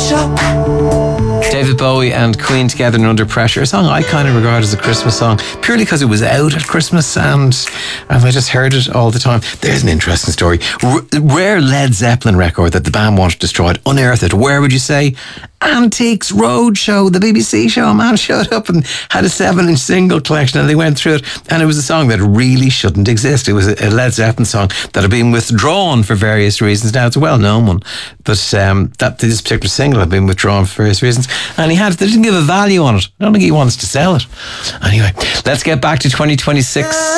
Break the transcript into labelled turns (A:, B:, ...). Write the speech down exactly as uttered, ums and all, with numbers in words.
A: David Bowie and Queen together in Under Pressure, a song I kind of regard as a Christmas song, purely because it was out at Christmas and, and I just heard it all the time. There's an interesting story. R- rare Led Zeppelin record that the band wanted destroyed, unearth it. Where would you say? Antiques Roadshow, the B B C show. A man showed up and had a seven inch single collection and they went through it, and it was a song that really shouldn't exist. It was a Led Zeppelin song that had been withdrawn for various reasons. Now it's a well known one, but um, that this particular single had been withdrawn for various reasons, and he had they didn't give a value on it. I don't think he wants to sell it. Anyway, let's get back to twenty twenty-six.